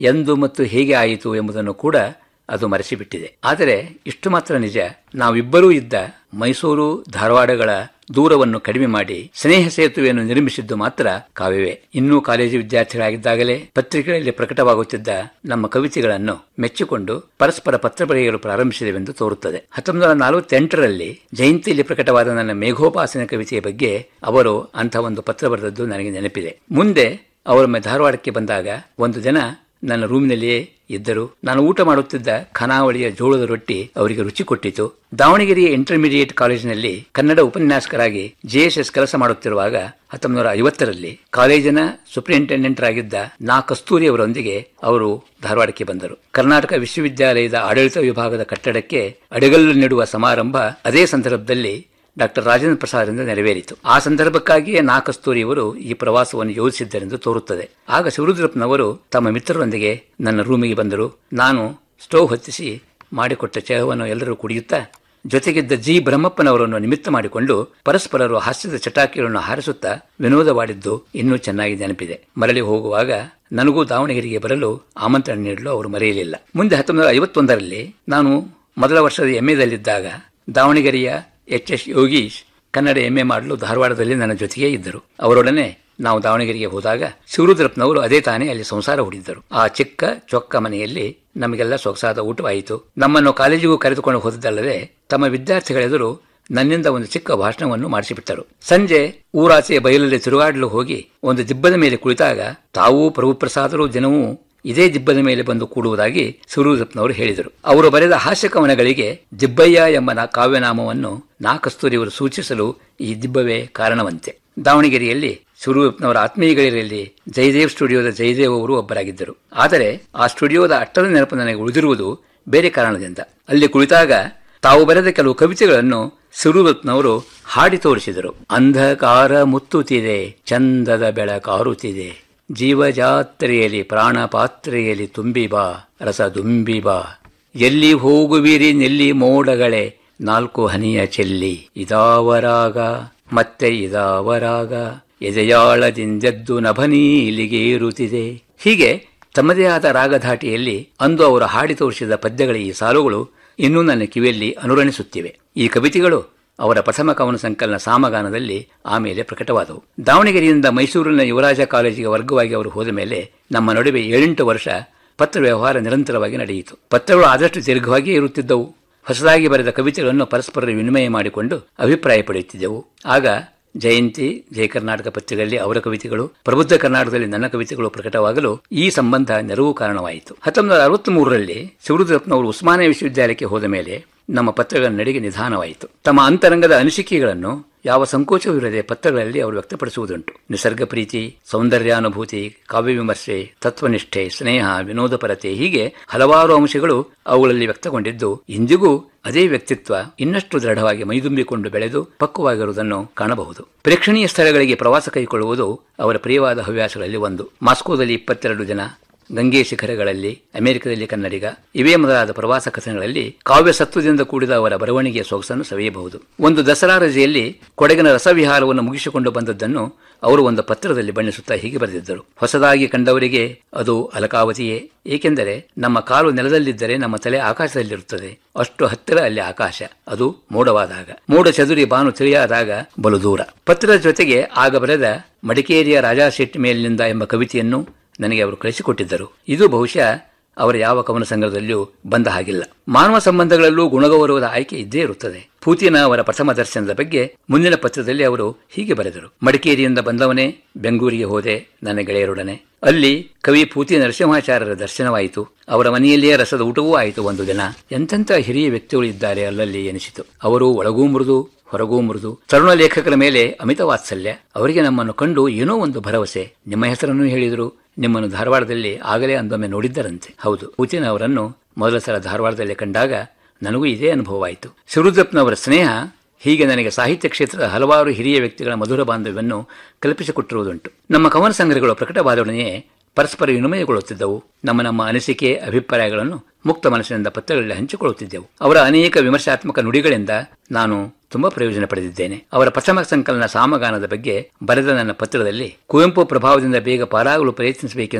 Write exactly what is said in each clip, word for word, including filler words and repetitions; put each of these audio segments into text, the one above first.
ಎಂದು ಮತ್ತು ಹೇಗೆ ಆಯಿತು ಎಂಬುದನ್ನು ಕೂಡ ಅದು ಮರೆಸಿಬಿಟ್ಟಿದೆ. ಆದರೆ ಇಷ್ಟು ಮಾತ್ರ ನಿಜ, ನಾವಿಬ್ಬರೂ ಇದ್ದ ಮೈಸೂರು ಧಾರವಾಡಗಳ ದೂರವನ್ನು ಕಡಿಮೆ ಮಾಡಿ ಸ್ನೇಹ ಸೇತುವೆಯನ್ನು ನಿರ್ಮಿಸಿದ್ದು ಮಾತ್ರ ಕಾವ್ಯವೇ. ಇನ್ನೂ ಕಾಲೇಜು ವಿದ್ಯಾರ್ಥಿಗಳಾಗಿದ್ದಾಗಲೇ ಪತ್ರಿಕೆಗಳಲ್ಲಿ ಪ್ರಕಟವಾಗುತ್ತಿದ್ದ ನಮ್ಮ ಕವಿತೆಗಳನ್ನು ಮೆಚ್ಚಿಕೊಂಡು ಪರಸ್ಪರ ಪತ್ರ ಬರೆಯಲು ಪ್ರಾರಂಭಿಸಿದೆವೆಂದು ತೋರುತ್ತದೆ. ಹತ್ತೊಂಬತ್ತು ನೂರ ನಲವತ್ತೆಂಟರಲ್ಲಿ ಜಯಂತಿಯಲ್ಲಿ ಪ್ರಕಟವಾದ ನನ್ನ ಮೇಘೋಪಾಸನ ಕವಿತೆಯ ಬಗ್ಗೆ ಅವರು ಅಂಥ ಒಂದು ಪತ್ರ ಬರೆದದ್ದು ನನಗೆ ನೆನಪಿದೆ. ಮುಂದೆ ಅವರೊಮ್ಮೆ ಧಾರವಾಡಕ್ಕೆ ಬಂದಾಗ ಒಂದು ದಿನ ನನ್ನ ರೂಮಿನಲ್ಲಿಯೇ ಇದ್ದರು. ನಾನು ಊಟ ಮಾಡುತ್ತಿದ್ದ ಖಾನಾವಳಿಯ ಜೋಳದ ರೊಟ್ಟಿ ಅವರಿಗೆ ರುಚಿ ಕೊಟ್ಟಿತು. ದಾವಣಗೆರೆಯ ಇಂಟರ್ಮೀಡಿಯೇಟ್ ಕಾಲೇಜಿನಲ್ಲಿ ಕನ್ನಡ ಉಪನ್ಯಾಸಕರಾಗಿ ಜೆಎಸ್ಎಸ್ ಕೆಲಸ ಮಾಡುತ್ತಿರುವಾಗ ಹತ್ತೊಂಬತ್ತು ನೂರ ಐವತ್ತರಲ್ಲಿ ಕಾಲೇಜಿನ ಸೂಪರಿಂಟೆಂಡೆಂಟ್ ಆಗಿದ್ದ ನಾ ಕಸ್ತೂರಿ ಅವರೊಂದಿಗೆ ಅವರು ಧಾರವಾಡಕ್ಕೆ ಬಂದರು. ಕರ್ನಾಟಕ ವಿಶ್ವವಿದ್ಯಾಲಯದ ಆಡಳಿತ ವಿಭಾಗದ ಕಟ್ಟಡಕ್ಕೆ ಅಡಿಗಲ್ಲು ನೆಡುವ ಸಮಾರಂಭ ಅದೇ ಸಂದರ್ಭದಲ್ಲಿ ಡಾಕ್ಟರ್ ರಾಜೇಂದ್ರ ಪ್ರಸಾದ್ರಿಂದ ನೆರವೇರಿತು. ಆ ಸಂದರ್ಭಕ್ಕಾಗಿಯೇ ನಾ ಕಸ್ತೂರಿ ಅವರು ಈ ಪ್ರವಾಸವನ್ನು ಯೋಜಿಸಿದ್ದರೆಂದು ತೋರುತ್ತದೆ. ಆಗ ಶಿವರುದ್ರಪ್ಪನವರು ತಮ್ಮ ಮಿತ್ರರೊಂದಿಗೆ ನನ್ನ ರೂಮಿಗೆ ಬಂದರು. ನಾನು ಸ್ಟೋವ್ ಹೊತ್ತಿಸಿ ಮಾಡಿಕೊಟ್ಟ ಚಹವನ್ನು ಎಲ್ಲರೂ ಕುಡಿಯುತ್ತಾ ಜೊತೆಗಿದ್ದ ಜಿ ಬ್ರಹ್ಮಪ್ಪನವರನ್ನು ನಿಮಿತ್ತ ಮಾಡಿಕೊಂಡು ಪರಸ್ಪರರು ಹಾಸ್ಯದ ಚಟಾಕಿಗಳನ್ನು ಹಾರಿಸುತ್ತಾ ವಿನೋದವಾಡಿದ್ದು ಇನ್ನೂ ಚೆನ್ನಾಗಿ ನೆನಪಿದೆ. ಮರಳಿ ಹೋಗುವಾಗ ನನಗೂ ದಾವಣಗೆರೆಗೆ ಬರಲು ಆಮಂತ್ರಣ ನೀಡಲು ಅವರು ಮರೆಯಲಿಲ್ಲ. ಮುಂದೆ ಹತ್ತೊಂಬತ್ತು ನೂರ ಐವತ್ತೊಂದರಲ್ಲಿ ನಾನು ಮೊದಲ ವರ್ಷದ ಎಂಎದಲ್ಲಿದ್ದಾಗ ದಾವಣಗೆರೆಯ H S Yogish Kannada MA ಮಾಡಲು ಧಾರವಾಡದಲ್ಲಿ ನನ್ನ ಜೊತೆಗೇ ಇದ್ದರು. ಅವರೊಡನೆ ನಾವು ದಾವಣಗೆರೆಗೆ ಹೋದಾಗ ಶಿವರುದ್ರಪ್ಪನವರು ಅದೇ ತಾನೇ ಅಲ್ಲಿ ಸಂಸಾರ ಹೂಡಿದ್ದರು. ಆ ಚಿಕ್ಕ ಚೊಕ್ಕ ಮನೆಯಲ್ಲಿ ನಮಗೆಲ್ಲ ಸೊಗಸಾದ ಊಟವಾಯಿತು. ನಮ್ಮನ್ನು ಕಾಲೇಜಿಗೂ ಕರೆದುಕೊಂಡು ಹೋದದ್ದಲ್ಲದೆ ತಮ್ಮ ವಿದ್ಯಾರ್ಥಿಗಳೆದುರು ನನ್ನಿಂದ ಒಂದು ಚಿಕ್ಕ ಭಾಷಣವನ್ನು ಮಾಡಿಸಿಬಿಟ್ಟರು. ಸಂಜೆ ಊರಾಚೆಯ ಬಯಲಲ್ಲಿ ತಿರುಗಾಡಲು ಹೋಗಿ ಒಂದು ದಿಬ್ಬದ ಮೇಲೆ ಕುಳಿತಾಗ ತಾವೂ ಪ್ರಭುಪ್ರಸಾದರು ಜನವೂ ಇದೇ ದಿಬ್ಬದ ಮೇಲೆ ಬಂದು ಕೂಡುವುದಾಗಿ ಶಿವರುದ್ರಪ್ಪನವರು ಹೇಳಿದರು. ಅವರು ಬರೆದ ಹಾಸ್ಯ ಕವನಗಳಿಗೆ ದಿಬ್ಬಯ್ಯ ಎಂಬ ಕಾವ್ಯನಾಮವನ್ನು ನಾ ಕಸ್ತೂರಿಯವರು ಸೂಚಿಸಲು ಈ ದಿಬ್ಬವೇ ಕಾರಣವಂತೆ. ದಾವಣಗೆರೆಯಲ್ಲಿ ಶಿವರುದ್ರಪ್ಪನವರ ಆತ್ಮೀಯಗಳಿರಲ್ಲಿ ಜಯದೇವ್ ಸ್ಟುಡಿಯೋದ ಜಯದೇವ್ ಅವರು ಒಬ್ಬರಾಗಿದ್ದರು. ಆದರೆ ಆ ಸ್ಟುಡಿಯೋದ ಅಟ್ಟದ ನೆನಪು ನನಗೆ ಉಳಿದಿರುವುದು ಬೇರೆ ಕಾರಣದಿಂದ. ಅಲ್ಲಿ ಕುಳಿತಾಗ ತಾವು ಬರೆದ ಕೆಲವು ಕವಿತೆಗಳನ್ನು ಶಿವರುದ್ರಪ್ಪನವರು ಹಾಡಿ ತೋರಿಸಿದರು. ಅಂಧಕಾರ ಮುತ್ತುತ್ತಿದೆ, ಚಂದದ ಬೆಳಕಾರುತ್ತಿದೆ, ಜೀವಜಾತ್ರೆಯಲ್ಲಿ ಪ್ರಾಣ ಪಾತ್ರೆಯಲ್ಲಿ ತುಂಬಿ ಬಾ, ರಸ ದುಂಬಿ ಬಾ, ಎಲ್ಲಿ ಹೋಗುವಿರಿ ನೆಲ್ಲಿ ಮೋಡಗಳೇ ನಾಲ್ಕು ಹನಿಯ ಚೆಲ್ಲಿ, ಇದಾವರಾಗ ಮತ್ತೆ ಇದಾವರಾಗ, ಎದೆಯಾಳದಿಂದೆದ್ದು ನಭನೀಲಿಗೇರುತ್ತಿದೆ. ಹೀಗೆ ತಮ್ಮದೇ ಆದ ರಾಗಧಾಟಿಯಲ್ಲಿ ಅಂದು ಅವರು ಹಾಡಿ ತೋರಿಸಿದ ಪದ್ಯಗಳ ಈ ಸಾಲುಗಳು ಇನ್ನೂ ನನ್ನ ಕಿವಿಯಲ್ಲಿ ಅನುರಣಿಸುತ್ತಿವೆ. ಈ ಕವಿತೆಗಳು ಅವರ ಪ್ರಥಮ ಕವನ ಸಂಕಲನ ಸಾಮಗಾನದಲ್ಲಿ ಆಮೇಲೆ ಪ್ರಕಟವಾದವು. ದಾವಣಗೆರೆಯಿಂದ ಮೈಸೂರಿನ ಯುವರಾಜ ಕಾಲೇಜಿಗೆ ವರ್ಗವಾಗಿ ಅವರು ಹೋದ ಮೇಲೆ ನಮ್ಮ ನಡುವೆ ಏಳೆಂಟು ವರ್ಷ ಪತ್ರ ವ್ಯವಹಾರ ನಿರಂತರವಾಗಿ ನಡೆಯಿತು. ಪತ್ರಗಳು ಆದಷ್ಟು ದೀರ್ಘವಾಗಿಯೇ ಇರುತ್ತಿದ್ದವು. ಹೊಸದಾಗಿ ಬರೆದ ಕವಿತೆಗಳನ್ನು ಪರಸ್ಪರ ವಿನಿಮಯ ಮಾಡಿಕೊಂಡು ಅಭಿಪ್ರಾಯ ಪಡೆಯುತ್ತಿದ್ದೆವು. ಆಗ ಜಯಂತಿ, ಜಯ ಕರ್ನಾಟಕ ಪತ್ರಿಕೆಯಲ್ಲಿ ಅವರ ಕವಿತೆಗಳು, ಪ್ರಬುದ್ಧ ಕರ್ನಾಟಕದಲ್ಲಿ ನನ್ನ ಕವಿತೆಗಳು ಪ್ರಕಟವಾಗಲು ಈ ಸಂಬಂಧ ನೆರವು ಕಾರಣವಾಯಿತು. ಹತ್ತೊಂಬತ್ತು ನೂರ ಅರವತ್ತ್ ಮೂರರಲ್ಲಿ ಶಿವರುದ್ರಪ್ಪನವರು ಉಸ್ಮಾನಿಯಾ ವಿಶ್ವವಿದ್ಯಾಲಯಕ್ಕೆ ಹೋದ ಮೇಲೆ ನಮ್ಮ ಪತ್ರಗಳ ನಡಿಗೆ ನಿಧಾನವಾಯಿತು. ತಮ್ಮ ಅಂತರಂಗದ ಅನಿಸಿಕೆಗಳನ್ನು ಯಾವ ಸಂಕೋಚವಿಲ್ಲದೆ ಪತ್ರಗಳಲ್ಲಿ ಅವರು ವ್ಯಕ್ತಪಡಿಸುವುದುಂಟು. ನಿಸರ್ಗ ಪ್ರೀತಿ, ಸೌಂದರ್ಯಾನುಭೂತಿ, ಕಾವ್ಯ ವಿಮರ್ಶೆ, ತತ್ವನಿಷ್ಠೆ, ಸ್ನೇಹ, ವಿನೋದಪರತೆ, ಹೀಗೆ ಹಲವಾರು ಅಂಶಗಳು ಅವುಗಳಲ್ಲಿ ವ್ಯಕ್ತಗೊಂಡಿದ್ದು ಇಂದಿಗೂ ಅದೇ ವ್ಯಕ್ತಿತ್ವ ಇನ್ನಷ್ಟು ದೃಢವಾಗಿ ಮೈದುಂಬಿಕೊಂಡು ಬೆಳೆದು ಪಕ್ವವಾಗಿರುವುದನ್ನು ಕಾಣಬಹುದು. ಪ್ರೇಕ್ಷಣೀಯ ಸ್ಥಳಗಳಿಗೆ ಪ್ರವಾಸ ಕೈಗೊಳ್ಳುವುದು ಅವರ ಪ್ರಿಯವಾದ ಹವ್ಯಾಸಗಳಲ್ಲಿ ಒಂದು. ಮಾಸ್ಕೋದಲ್ಲಿ ಇಪ್ಪತ್ತೆರಡು ಜನ, ಗಂಗೆ ಶಿಖರಗಳಲ್ಲಿ, ಅಮೆರಿಕದಲ್ಲಿ ಕನ್ನಡಿಗ, ಇವೇ ಮೊದಲಾದ ಪ್ರವಾಸ ಕಥನಗಳಲ್ಲಿ ಕಾವ್ಯ ಸತ್ವದಿಂದ ಕೂಡಿದ ಅವರ ಬರವಣಿಗೆಯ ಸೊಗಸನ್ನು ಸವಿಯಬಹುದು. ಒಂದು ದಸರಾ ರಜೆಯಲ್ಲಿ ಕೊಡಗಿನ ರಸವಿಹಾರವನ್ನು ಮುಗಿಸಿಕೊಂಡು ಬಂದದ್ದನ್ನು ಅವರು ಒಂದು ಪತ್ರದಲ್ಲಿ ಬಣ್ಣಿಸುತ್ತಾ ಹೀಗೆ ಬರೆದಿದ್ದರು. ಹೊಸದಾಗಿ ಕಂಡವರಿಗೆ ಅದು ಅಲಕಾವತಿಯೇ, ಏಕೆಂದರೆ ನಮ್ಮ ಕಾಲು ನೆಲದಲ್ಲಿದ್ದರೆ ನಮ್ಮ ತಲೆ ಆಕಾಶದಲ್ಲಿರುತ್ತದೆ. ಅಷ್ಟು ಹತ್ತಿರ ಅಲ್ಲಿ ಆಕಾಶ, ಅದು ಮೋಡವಾದಾಗ, ಮೋಡ ಚದುರಿ ಬಾನು ತಿಳಿಯಾದಾಗ ಬಲು ದೂರ. ಪತ್ರದ ಜೊತೆಗೆ ಆಗ ಬರೆದ ಮಡಿಕೇರಿಯ ರಾಜಾ ಶೆಟ್ಟಿ ಮೇಲಿನಿಂದ ಎಂಬ ಕವಿತೆಯನ್ನು ನನಗೆ ಅವರು ಕಳಿಸಿಕೊಟ್ಟಿದ್ದರು. ಇದು ಬಹುಶಃ ಅವರ ಯಾವ ಕವನ ಸಂಗ್ರಹದಲ್ಲಿಯೂ ಬಂದ ಹಾಗಿಲ್ಲ. ಮಾನವ ಸಂಬಂಧಗಳಲ್ಲೂ ಗುಣಗೌರವದ ಆಯ್ಕೆ ಇದ್ದೇ ಇರುತ್ತದೆ. ಪೂತಿನ ಅವರ ಪ್ರಥಮ ದರ್ಶನದ ಬಗ್ಗೆ ಮುಂದಿನ ಪತ್ರದಲ್ಲಿ ಅವರು ಹೀಗೆ ಬರೆದರು. ಮಡಿಕೇರಿಯಿಂದ ಬಂದವನೇ ಬೆಂಗಳೂರಿಗೆ ಹೋದೆ ನನ್ನ ಗೆಳೆಯರೊಡನೆ. ಅಲ್ಲಿ ಕವಿ ಪೂತಿ ನರಸಿಂಹಾಚಾರ್ಯರ ದರ್ಶನವಾಯಿತು. ಅವರ ಮನೆಯಲ್ಲಿಯೇ ರಸದ ಊಟವೂ ಆಯಿತು. ಒಂದು ದಿನ ಎಂತೆಂಥ ಹಿರಿಯ ವ್ಯಕ್ತಿಗಳು ಇದ್ದಾರೆ ಅಲ್ಲಲ್ಲಿ ಎನಿಸಿತು. ಅವರು ಒಳಗೂ ಮೃದು, ಹೊರಗೂ ಮೃದು. ತರುಣ ಲೇಖಕರ ಮೇಲೆ ಅಮಿತ ವಾತ್ಸಲ್ಯ. ಅವರಿಗೆ ನಮ್ಮನ್ನು ಕಂಡು ಏನೋ ಒಂದು ಭರವಸೆ. ನಿಮ್ಮ ಹೆಸರನ್ನು ಹೇಳಿದರು. ನಿಮ್ಮನ್ನು ಧಾರವಾಡದಲ್ಲಿ ಆಗಲೇ ಅಂದೊಮ್ಮೆ ನೋಡಿದ್ದರಂತೆ. ಹೌದು, ಪೂತಿನ ಅವರನ್ನು ಮೊದಲ ಸಲ ಧಾರವಾಡದಲ್ಲಿ ಕಂಡಾಗ ನನಗೂ ಇದೇ ಅನುಭವವಾಯಿತು. ಶಿವರುದ್ರಪ್ಪನವರ ಸ್ನೇಹ ಹೀಗೆ ನನಗೆ ಸಾಹಿತ್ಯ ಕ್ಷೇತ್ರದ ಹಲವಾರು ಹಿರಿಯ ವ್ಯಕ್ತಿಗಳ ಮಧುರ ಬಾಂಧವ್ಯವನ್ನು ಕಲ್ಪಿಸಿಕೊಟ್ಟಿರುವುದುಂಟು. ನಮ್ಮ ಕವನ ಸಂಗ್ರಹಗಳು ಪ್ರಕಟವಾದೊಡನೆಯೇ ಪರಸ್ಪರ ವಿನಿಮಯಗೊಳ್ಳುತ್ತಿದ್ದವು. ನಮ್ಮ ನಮ್ಮ ಅನಿಸಿಕೆ, ಅಭಿಪ್ರಾಯಗಳನ್ನು ಮುಕ್ತ ಮನಸ್ಸಿನಿಂದ ಪತ್ರಗಳಲ್ಲಿ ಹಂಚಿಕೊಳ್ಳುತ್ತಿದ್ದೆವು. ಅವರ ಅನೇಕ ವಿಮರ್ಶಾತ್ಮಕ ನುಡಿಗಳಿಂದ ನಾನು ತುಂಬಾ ಪ್ರಯೋಜನ ಪಡೆದಿದ್ದೇನೆ. ಅವರ ಪ್ರಥಮ ಸಂಕಲನ ಸಾಮಗಾನದ ಬಗ್ಗೆ ಬರೆದ ನನ್ನ ಪತ್ರದಲ್ಲಿ ಕುವೆಂಪು ಪ್ರಭಾವದಿಂದ ಬೇಗ ಪಾರಾಗಲು ಪ್ರಯತ್ನಿಸಬೇಕೆಂದು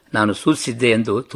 ನಾನು ಸೂಚಿಸಿದ್ದೆ ಎಂದು